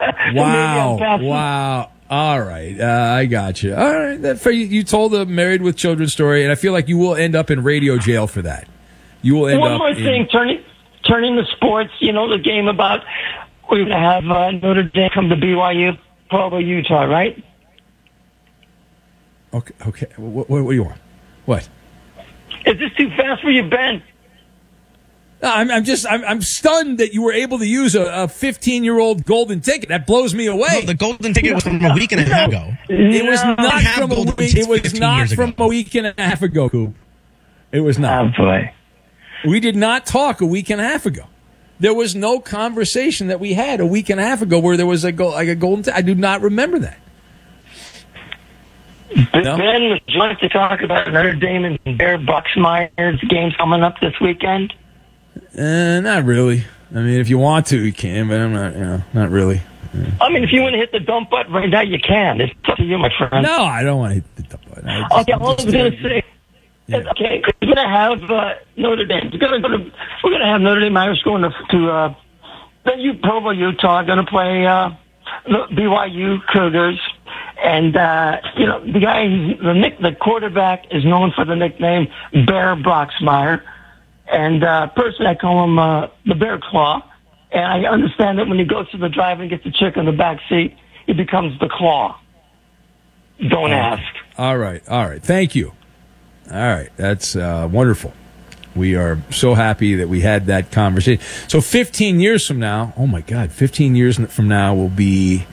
Wow. Wow. All right. I got you. All right. You told a Married with Children story, and I feel like you will end up in radio jail for that. You will end One up more thing, turning the sports, the game about we're going to have Notre Dame come to BYU, Provo, Utah, right? Okay. What do you want? What? Is this too fast for you, Ben? No, I'm stunned that you were able to use a 15-year-old golden ticket. That blows me away. No, the golden ticket was from a week and a half ago. It was not from a week. It was not from a week and a half ago, Coop. It was not. Oh boy. We did not talk a week and a half ago. There was no conversation that we had a week and a half ago where there was a golden ticket. I do not remember that. No? Ben, would you like to talk about Notre Dame and Bear Bucksmeyer's game coming up this weekend? Not really. I mean, if you want to, you can, but I'm not, not really. Yeah. I mean, if you want to hit the dump button right now, you can. It's up to you, my friend. No, I don't want to hit the dump button. Okay, all I was going to say, okay, we're going to have Notre Dame. We're going to have Notre Dame Irish going to Provo, Utah, going to play BYU Cougars. And, the guy, the quarterback is known for the nickname Bear Broxmeyer. And personally, I call him the Bear Claw. And I understand that when he goes to the drive and gets the chick in the back seat, he becomes the Claw. Don't ask. All right. Thank you. All right. That's wonderful. We are so happy that we had that conversation. So 15 years from now, oh, my God, 15 years from now will be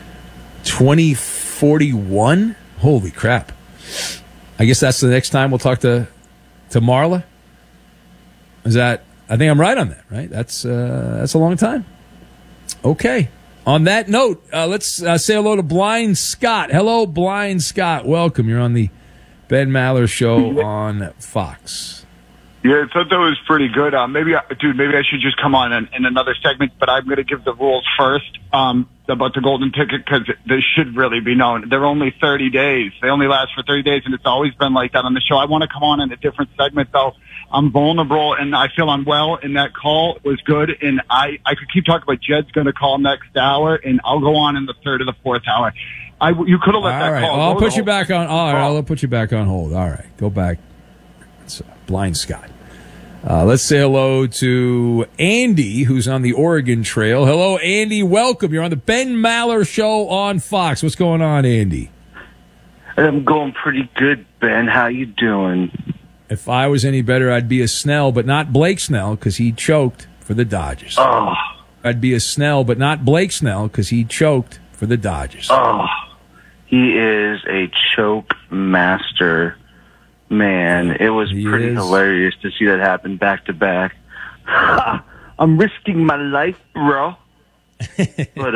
2041? Holy crap. I guess that's the next time we'll talk to Marla? I think I'm right on that, right? That's a long time. Okay. On that note, let's say hello to Blind Scott. Hello, Blind Scott. Welcome. You're on the Ben Maller Show on Fox. Yeah, I thought that was pretty good. Maybe I should just come on in another segment, but I'm going to give the rules first about the golden ticket because this should really be known. They're only 30 days. They only last for 30 days, and it's always been like that on the show. I want to come on in a different segment, though. I'm vulnerable, and I feel unwell, and that call was good, and I could keep talking about Jed's going to call next hour, and I'll go on in the third or the fourth hour. You could have let that call go. I'll put you back on. All right, I'll put you back on hold. All right, go back. It's Blind Scott. Let's say hello to Andy, who's on the Oregon Trail. Hello, Andy. Welcome. You're on the Ben Maller Show on Fox. What's going on, Andy? I'm going pretty good, Ben. How you doing? If I was any better, I'd be a Snell, but not Blake Snell, because he choked for the Dodgers. Oh. I'd be a Snell, but not Blake Snell, because he choked for the Dodgers. Oh. He is a choke master. Man, it was pretty hilarious to see that happen back to back. I'm risking my life, bro. But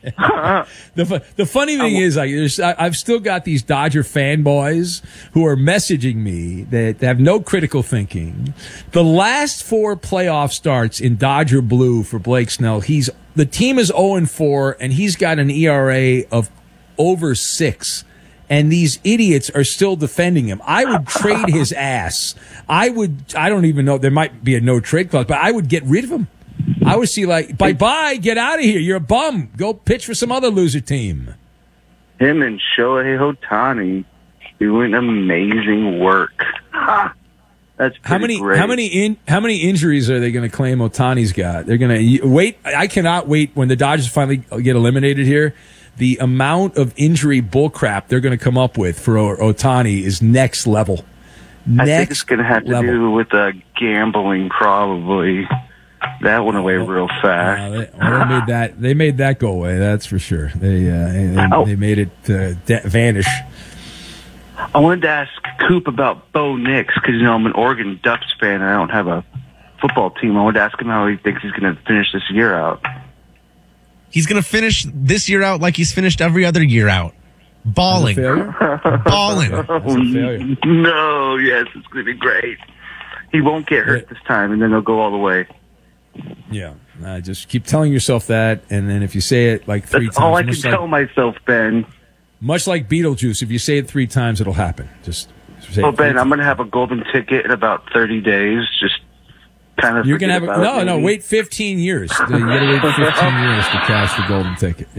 the funny thing is, I've still got these Dodger fanboys who are messaging me that have no critical thinking. The last 4 playoff starts in Dodger blue for Blake Snell, the team is 0-4, and he's got an ERA of over 6. And these idiots are still defending him. I would trade his ass. I don't even know. There might be a no trade clause, but I would get rid of him. I would see bye-bye, get out of here. You're a bum. Go pitch for some other loser team. Him and Shohei Ohtani doing amazing work. That's pretty great. How many injuries are they going to claim Ohtani's got? They're going to wait. I cannot wait when the Dodgers finally get eliminated here. The amount of injury bullcrap they're going to come up with for Ohtani is next level. I think it's going to have to do with gambling, probably. That went away real fast. They made that go away. That's for sure. They made it vanish. I wanted to ask Coop about Bo Nix because I'm an Oregon Ducks fan and I don't have a football team. I wanted to ask him how he thinks he's going to finish this year out. He's going to finish this year out like he's finished every other year out. Balling. Balling. No, yes, it's going to be great. He won't get hurt this time, and then he'll go all the way. Yeah. Just keep telling yourself that, and then if you say it like 3 times. That's all I can tell myself, Ben. Much like Beetlejuice, if you say it 3 times, it'll happen. Just say it. Ben, I'm going to have a golden ticket in about 30 days. Just kind of. You're going to have wait 15 years. You got to wait 15 years to cash the golden ticket.